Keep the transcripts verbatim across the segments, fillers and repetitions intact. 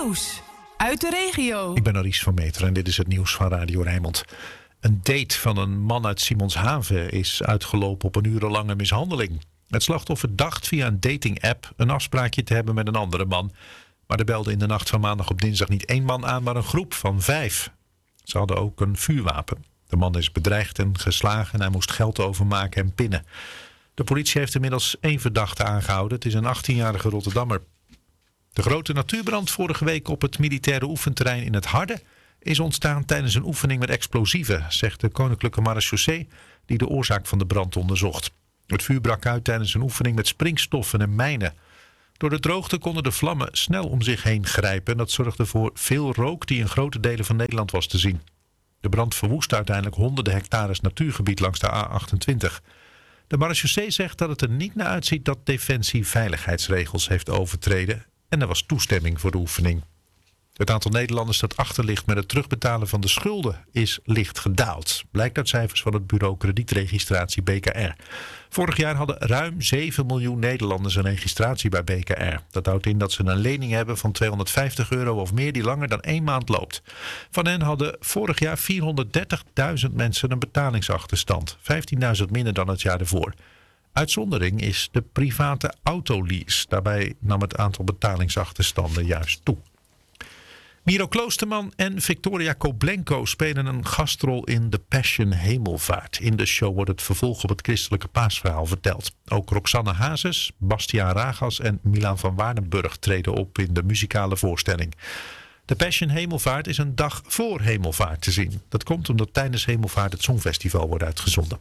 Nieuws uit de regio. Ik ben Aries van Meter en dit is het nieuws van Radio Rijnmond. Een date van een man uit Simonshaven is uitgelopen op een urenlange mishandeling. Het slachtoffer dacht via een dating-app een afspraakje te hebben met een andere man. Maar er belde in de nacht van maandag op dinsdag niet één man aan, maar een groep van vijf. Ze hadden ook een vuurwapen. De man is bedreigd en geslagen en hij moest geld overmaken en pinnen. De politie heeft inmiddels één verdachte aangehouden. Het is een achttienjarige Rotterdammer. De grote natuurbrand vorige week op het militaire oefenterrein in het Harde is ontstaan tijdens een oefening met explosieven, zegt de Koninklijke Marechaussee die de oorzaak van de brand onderzocht. Het vuur brak uit tijdens een oefening met springstoffen en mijnen. Door de droogte konden de vlammen snel om zich heen grijpen en dat zorgde voor veel rook die in grote delen van Nederland was te zien. De brand verwoestte uiteindelijk honderden hectares natuurgebied langs de A achtentwintig. De marechaussee zegt dat het er niet naar uitziet dat Defensie veiligheidsregels heeft overtreden en er was toestemming voor de oefening. Het aantal Nederlanders dat achter ligt met het terugbetalen van de schulden is licht gedaald. Blijkt uit cijfers van het bureau kredietregistratie B K R. Vorig jaar hadden ruim zeven miljoen Nederlanders een registratie bij B K R. Dat houdt in dat ze een lening hebben van tweehonderdvijftig euro of meer die langer dan één maand loopt. Van hen hadden vorig jaar vierhonderddertigduizend mensen een betalingsachterstand. vijftienduizend minder dan het jaar ervoor. Uitzondering is de private autolease. Daarbij nam het aantal betalingsachterstanden juist toe. Miro Kloosterman en Victoria Koblenko spelen een gastrol in The Passion Hemelvaart. In de show wordt het vervolg op het christelijke paasverhaal verteld. Ook Roxanne Hazes, Bastiaan Ragas en Milan van Waardenburg treden op in de muzikale voorstelling. The Passion Hemelvaart is een dag voor Hemelvaart te zien. Dat komt omdat tijdens Hemelvaart het Songfestival wordt uitgezonden.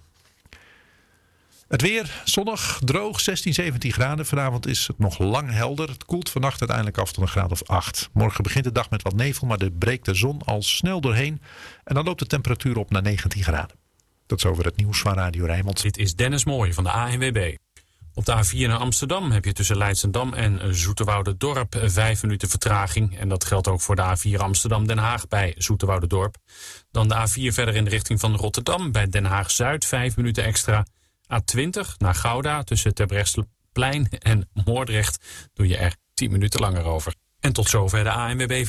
Het weer, zonnig, droog, zestien, zeventien graden. Vanavond is het nog lang helder. Het koelt vannacht uiteindelijk af tot een graad of acht. Morgen begint de dag met wat nevel, maar er breekt de zon al snel doorheen. En dan loopt de temperatuur op naar negentien graden. Tot zover het nieuws van Radio Rijnmond. Dit is Dennis Mooij van de A N W B. Op de A vier naar Amsterdam heb je tussen Leidschendam en Zoeterwoude-dorp vijf minuten vertraging. En dat geldt ook voor de A vier Amsterdam-Den Haag bij Zoeterwoude-dorp. Dan de A vier verder in de richting van Rotterdam bij Den Haag-Zuid vijf minuten extra. A twintig naar Gouda tussen Terbrechtseplein en Moordrecht doe je er tien minuten langer over. En tot zover de A N W B.